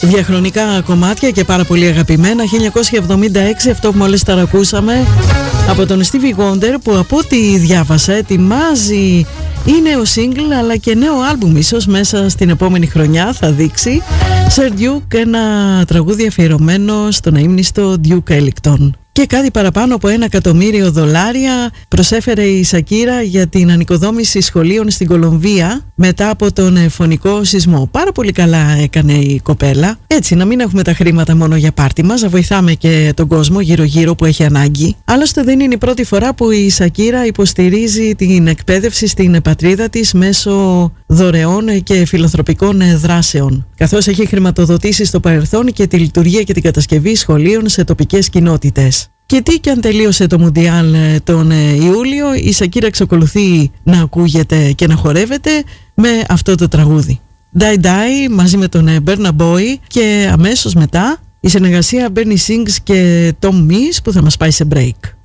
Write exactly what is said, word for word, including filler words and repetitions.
διαχρονικά κομμάτια και πάρα πολύ αγαπημένα. χίλια εννιακόσια εβδομήντα έξι, αυτό που μόλις τώρα ακούσαμε από τον Stevie Wonder, που από ό,τι διάβασα ετοιμάζει ή νέο single αλλά και νέο άλμπουμ, ίσως μέσα στην επόμενη χρονιά θα δείξει. Sir Duke, ένα τραγούδι αφιερωμένο στον αείμνηστο Duke Ellington. Και κάτι παραπάνω από ένα εκατομμύριο δολάρια προσέφερε η Σακύρα για την ανοικοδόμηση σχολείων στην Κολομβία μετά από τον φωνικό σεισμό. Πάρα πολύ καλά έκανε η κοπέλα. Έτσι, να μην έχουμε τα χρήματα μόνο για πάρτι μας, να βοηθάμε και τον κόσμο γύρω-γύρω που έχει ανάγκη. Άλλωστε, δεν είναι η πρώτη φορά που η Σακύρα υποστηρίζει την εκπαίδευση στην πατρίδα της μέσω δωρεών και φιλανθρωπικών δράσεων, καθώς έχει χρηματοδοτήσει στο παρελθόν και τη λειτουργία και την κατασκευή σχολείων σε τοπικές κοινότητες. Και τι κι αν τελείωσε το Μουντιάλ τον Ιούλιο, η Σακύρα εξακολουθεί να ακούγεται και να χορεύεται με αυτό το τραγούδι. Die Die μαζί με τον Burna Boy, και αμέσως μετά η συνεργασία Bernie Sings και Tom Misch που θα μας πάει σε break.